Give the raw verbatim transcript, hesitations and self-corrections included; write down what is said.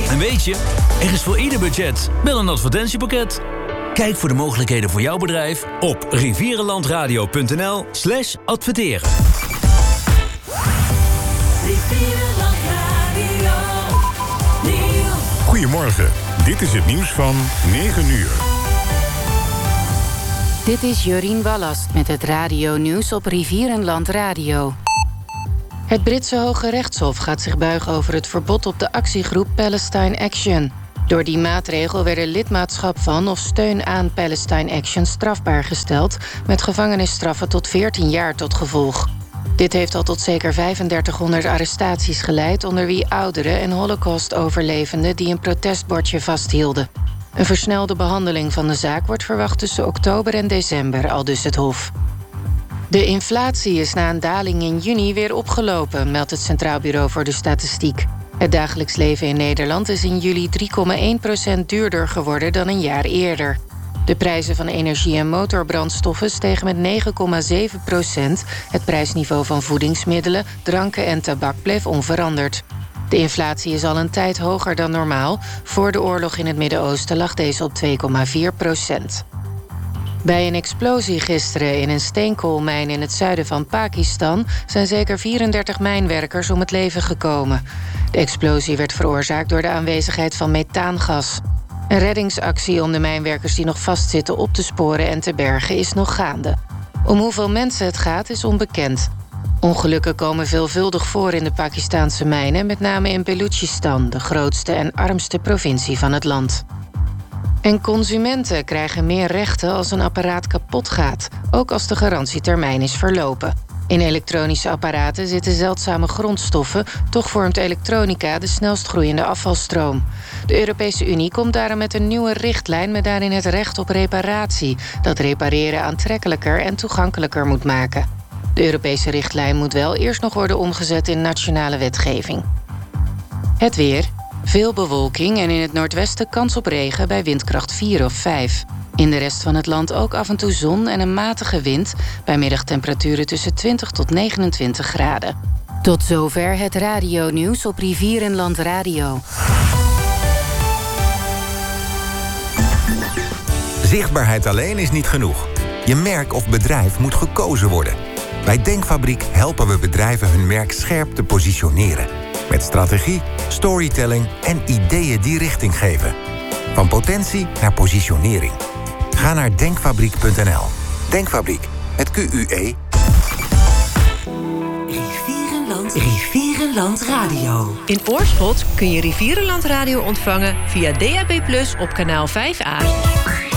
En weet je, er is voor ieder budget wel een advertentiepakket. Kijk voor de mogelijkheden voor jouw bedrijf op rivierenlandradio.nl slash adverteren. Goedemorgen, dit is het nieuws van negen uur. Dit is Jorien Wallast met het radio-nieuws op Rivierenland Radio. Het Britse Hoge Rechtshof gaat zich buigen over het verbod op de actiegroep Palestine Action. Door die maatregel werden lidmaatschap van of steun aan Palestine Action strafbaar gesteld, met gevangenisstraffen tot veertien jaar tot gevolg. Dit heeft al tot zeker vijfendertighonderd arrestaties geleid, onder wie ouderen en Holocaust-overlevenden die een protestbordje vasthielden. Een versnelde behandeling van de zaak wordt verwacht tussen oktober en december, aldus het Hof. De inflatie is na een daling in juni weer opgelopen, meldt het Centraal Bureau voor de Statistiek. Het dagelijks leven in Nederland is in juli drie komma één procent duurder geworden dan een jaar eerder. De prijzen van energie en motorbrandstoffen stegen met negen komma zeven procent. Het prijsniveau van voedingsmiddelen, dranken en tabak bleef onveranderd. De inflatie is al een tijd hoger dan normaal. Voor de oorlog in het Midden-Oosten lag deze op twee komma vier procent. Bij een explosie gisteren in een steenkoolmijn in het zuiden van Pakistan zijn zeker vierendertig mijnwerkers om het leven gekomen. De explosie werd veroorzaakt door de aanwezigheid van methaangas. Een reddingsactie om de mijnwerkers die nog vastzitten op te sporen en te bergen is nog gaande. Om hoeveel mensen het gaat is onbekend. Ongelukken komen veelvuldig voor in de Pakistanse mijnen, met name in Balochistan, de grootste en armste provincie van het land. En consumenten krijgen meer rechten als een apparaat kapot gaat, ook als de garantietermijn is verlopen. In elektronische apparaten zitten zeldzame grondstoffen, toch vormt elektronica de snelst groeiende afvalstroom. De Europese Unie komt daarom met een nieuwe richtlijn met daarin het recht op reparatie, dat repareren aantrekkelijker en toegankelijker moet maken. De Europese richtlijn moet wel eerst nog worden omgezet in nationale wetgeving. Het weer. Veel bewolking en in het noordwesten kans op regen bij windkracht vier of vijf. In de rest van het land ook af en toe zon en een matige wind, bij middagtemperaturen tussen twintig tot negenentwintig graden. Tot zover het radio-nieuws op Rivierenland Radio. Zichtbaarheid alleen is niet genoeg. Je merk of bedrijf moet gekozen worden. Bij Denkfabriek helpen we bedrijven hun merk scherp te positioneren. Met strategie, storytelling en ideeën die richting geven. Van potentie naar positionering. Ga naar denkfabriek punt n l. Denkfabriek, met Q U E. Rivierenland, Rivierenland Radio. In Oorschot kun je Rivierenland Radio ontvangen via D A B plus, op kanaal vijf A.